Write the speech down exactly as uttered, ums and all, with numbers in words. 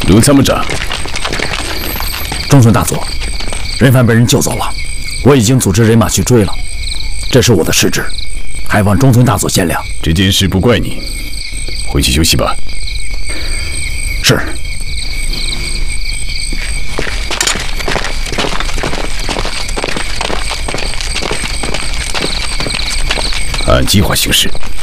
卢参谋长， 中村大佐，人犯被人救走了，我已经组织人马去追了，这是我的失职，还望中村大佐见谅。 这件事不怪你，回去休息吧。 是。 按计划行事。